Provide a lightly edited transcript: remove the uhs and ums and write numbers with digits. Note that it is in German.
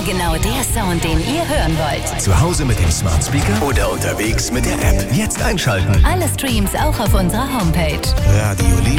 genau der Sound, den ihr hören wollt. Zu Hause mit dem Smart Speaker oder unterwegs mit der App. Jetzt einschalten. Alle Streams auch auf unserer Homepage. Radio Liebe.